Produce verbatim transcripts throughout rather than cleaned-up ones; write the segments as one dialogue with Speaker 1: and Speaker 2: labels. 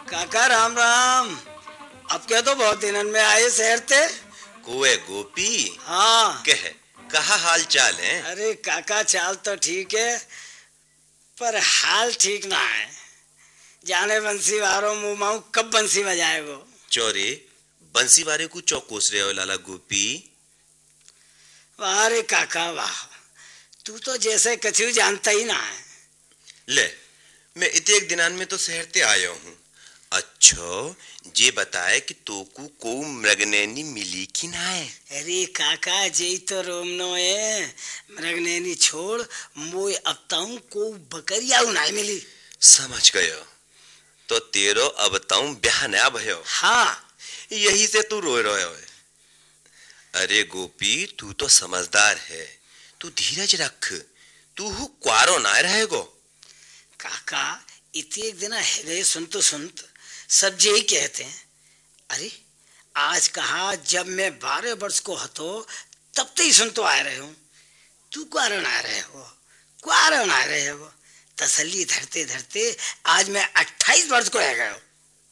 Speaker 1: काका राम राम। अब क्या तो बहुत दिनन में आए शहर ते।
Speaker 2: कुए गोपी।
Speaker 1: हाँ
Speaker 2: कह कहा हाल चाल है?
Speaker 1: अरे काका चाल तो ठीक है पर हाल ठीक ना है। जाने बंसी वारो मुंह माऊ कब बंसी बजाए वो।
Speaker 2: चोरे बंसी वारे को चौकोस रहे हो लाला गोपी।
Speaker 1: वाह रे काका वाह, तू तो जैसे कछु जानता ही ना है।
Speaker 2: ले मैं इतने एक दिनान में तो शहर ते आया हूँ। अच्छा जे बताए कि तोकू को मृगनैनी मिली कि ना है?
Speaker 1: अरे काका जे तो रोमनो है मृगनैनी छोड़ मोय अब ताऊ को बकरिया नहीं मिली।
Speaker 2: समझ गयो तो तेरो अब ताऊ ब्याह नया भयो।
Speaker 1: हाँ
Speaker 2: यही से तू रोए रोए होए। अरे गोपी तू तो समझदार है, तू धीरज रख, तू हु क्वारो ना रहेगो।
Speaker 1: काका इतने एक दिन है सुनत सुनत सब यही कहते हैं। अरे आज कहा जब मैं बारह वर्ष को हतो तब तो ही सुन तो आ रहे हूँ। तू क्वारण आ रहे हो क्वारण आ रहे हो तसल्ली धरते धरते आज मैं अट्ठाईस वर्ष को रह गया हूँ।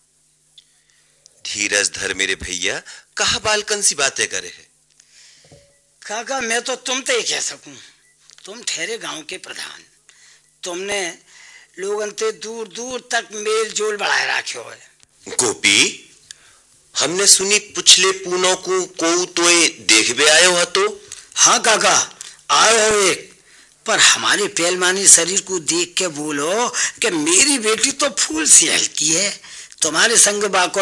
Speaker 2: धीरज धर मेरे भैया, कहा बालकन सी बातें करे है।
Speaker 1: काका मैं तो तुम तो ही कह सकूं, तुम ठहरे गांव के प्रधान, तुमने लोगन ते दूर दूर तक मेल जोल बढ़ाए रखे हो।
Speaker 2: गोपी हमने सुनी पिछले पूनों को को तो देख भी आयो हो तो।
Speaker 1: हाँ काका आयो हो एक, पर हमारे पहलवानी शरीर को देख के बोलो कि मेरी बेटी तो फूल सी हल्की है, तुम्हारे संग बाको